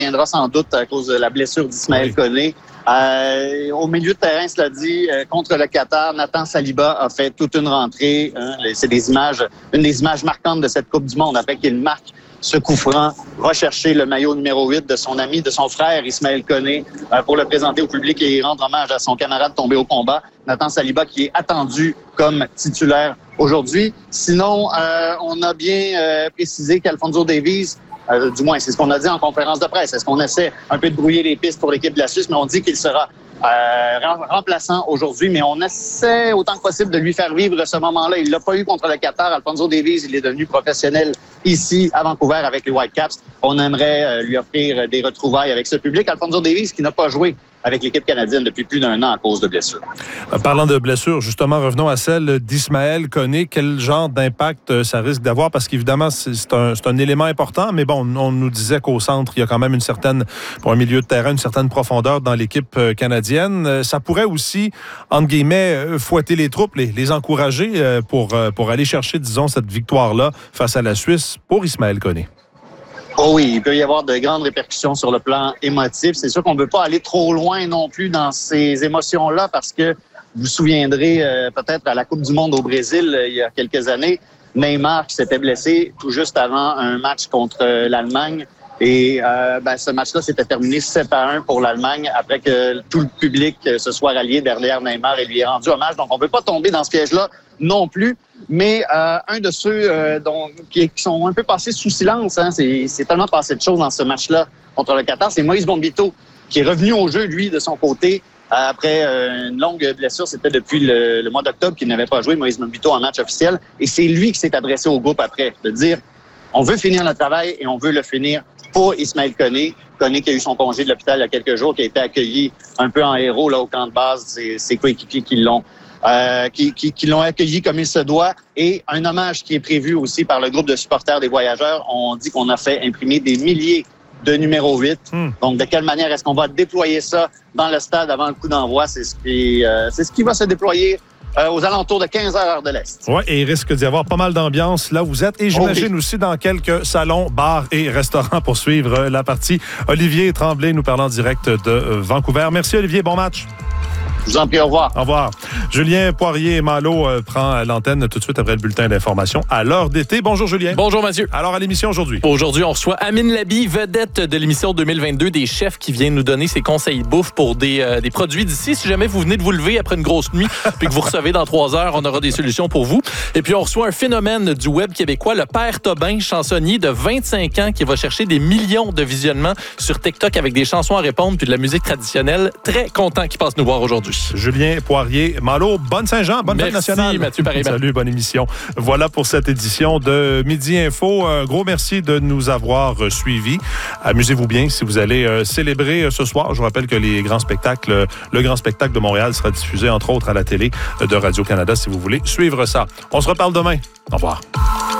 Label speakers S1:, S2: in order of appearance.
S1: reviendra sans doute à cause de la blessure d'Ismaël Koné. Au milieu de terrain, cela dit, contre le Qatar, Nathan Saliba a fait toute une rentrée. C'est une des images marquantes de cette Coupe du Monde après qu'il marque ce coup franc, va chercher le maillot numéro 8 de son ami, de son frère Ismaël Koné pour le présenter au public et rendre hommage à son camarade tombé au combat, Nathan Saliba, qui est attendu comme titulaire aujourd'hui. Sinon, on a bien précisé qu'Alphonso Davies, du moins c'est ce qu'on a dit en conférence de presse, est-ce qu'on essaie un peu de brouiller les pistes pour l'équipe de la Suisse, mais on dit qu'il sera remplaçant aujourd'hui, mais on essaie autant que possible de lui faire vivre ce moment-là. Il l'a pas eu contre le Qatar. Alphonso Davies, il est devenu professionnel ici à Vancouver avec les Whitecaps. On aimerait lui offrir des retrouvailles avec ce public. Alphonso Davies qui n'a pas joué avec l'équipe canadienne depuis plus d'un an à cause de blessures.
S2: Parlant de blessures, justement, revenons à celle d'Ismaël Koné. Quel genre d'impact ça risque d'avoir? Parce qu'évidemment, c'est un élément important, mais bon, on nous disait qu'au centre, il y a quand même pour un milieu de terrain, une certaine profondeur dans l'équipe canadienne. Ça pourrait aussi, entre guillemets, fouetter les troupes, les encourager pour aller chercher, disons, cette victoire-là face à la Suisse pour Ismaël Koné.
S1: Oh oui, il peut y avoir de grandes répercussions sur le plan émotif. C'est sûr qu'on ne veut pas aller trop loin non plus dans ces émotions-là parce que vous vous souviendrez peut-être à la Coupe du Monde au Brésil il y a quelques années, Neymar qui s'était blessé tout juste avant un match contre l'Allemagne. Et ce match-là s'était terminé 7-1 pour l'Allemagne après que tout le public se soit rallié derrière Neymar et lui ait rendu hommage. Donc, on ne veut pas tomber dans ce piège-là non plus. Mais un de ceux qui sont un peu passés sous silence, c'est tellement passé de choses dans ce match-là contre le Qatar, c'est Moïse Bombito qui est revenu au jeu, lui, de son côté. Après une longue blessure, c'était depuis le mois d'octobre qu'il n'avait pas joué, Moïse Bombito, en match officiel. Et c'est lui qui s'est adressé au groupe après, de dire on veut finir le travail et on veut le finir pour Ismaël Koné. Koné qui a eu son congé de l'hôpital il y a quelques jours, qui a été accueilli un peu en héros là au camp de base, ses coéquipiers qui l'ont accueilli comme il se doit. Et un hommage qui est prévu aussi par le groupe de supporters des Voyageurs. On dit qu'on a fait imprimer des milliers de numéro 8. Donc, de quelle manière est-ce qu'on va déployer ça dans le stade avant le coup d'envoi? C'est ce qui va se déployer aux alentours de 15 heures de l'Est.
S2: Oui, et il risque d'y avoir pas mal d'ambiance là où vous êtes. Et j'imagine aussi dans quelques salons, bars et restaurants pour suivre la partie. Olivier Tremblay nous parlant en direct de Vancouver. Merci Olivier, bon match.
S1: Je vous en prie, au revoir.
S2: Au revoir. Julien Poirier-Malo prend l'antenne tout de suite après le bulletin d'information à l'heure d'été. Bonjour Julien.
S3: Bonjour Mathieu.
S2: Alors à l'émission aujourd'hui.
S3: Aujourd'hui, on reçoit Amine Labi, vedette de l'émission 2022 des chefs qui vient nous donner ses conseils bouffe pour des produits d'ici. Si jamais vous venez de vous lever après une grosse nuit puis que vous recevez dans 3 heures, on aura des solutions pour vous. Et puis on reçoit un phénomène du web québécois, le Père Tobin, chansonnier de 25 ans qui va chercher des millions de visionnements sur TikTok avec des chansons à répondre puis de la musique traditionnelle. Très content qu'il passe nous voir aujourd'hui.
S2: Julien Poirier-Malo, bonne Saint-Jean, bonne fête nationale.
S3: Merci Mathieu, pareillement.
S2: Salut, bonne émission. Voilà pour cette édition de Midi Info. Un gros merci de nous avoir suivis. Amusez-vous bien si vous allez célébrer ce soir. Je vous rappelle que le Grand Spectacle de Montréal sera diffusé entre autres à la télé de Radio-Canada si vous voulez suivre ça. On se reparle demain. Au revoir.